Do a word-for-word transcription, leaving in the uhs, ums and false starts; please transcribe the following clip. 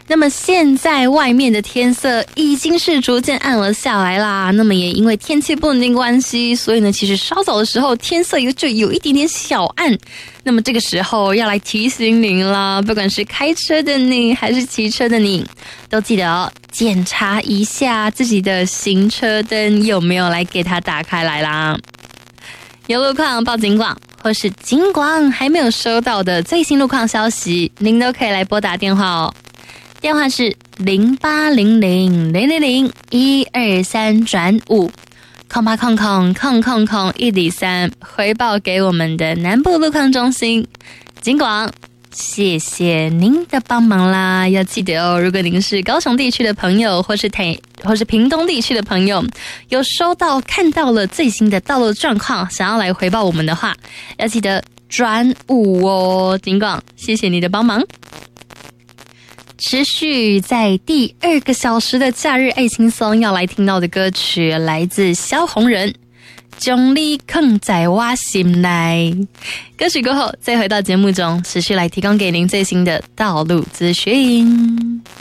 那么现在外面的天色已经是逐渐暗了下来啦，那么也因为天气不稳定关系，所以呢其实稍早的时候天色就有一点点小暗。那么这个时候要来提醒您啦，不管是开车的你还是骑车的你，都记得哦，检查一下自己的行车灯有没有来给它打开来啦。有路况报警广或是警广还没有收到的最新路况消息，您都可以来拨打电话哦。电话是零八零零零零零一二三转五，空八空空空空空一零三，回报给我们的南部路况中心。警广，谢谢您的帮忙啦！要记得哦，如果您是高雄地区的朋友，或是台或是屏东地区的朋友，有收到看到了最新的道路状况，想要来回报我们的话，要记得转五哦。警广，谢谢你的帮忙。持续在第二个小时的假日爱轻松要来听到的歌曲，来自萧红人，将你藏在我心内。歌曲过后，再回到节目中，持续来提供给您最新的道路资讯。